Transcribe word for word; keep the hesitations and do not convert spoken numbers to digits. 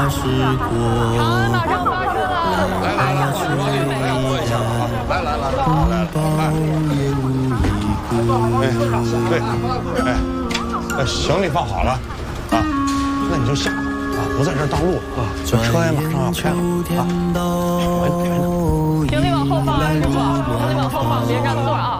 马上发车了！ 来来来，我给你们要坐一下啊！来来来来来来，哎，对，哎，那行李放好了啊，那你就下吧啊，不在这儿挡路啊，这车也马上要开了啊，全全行李往后放，师傅，行李往后放，别占座啊。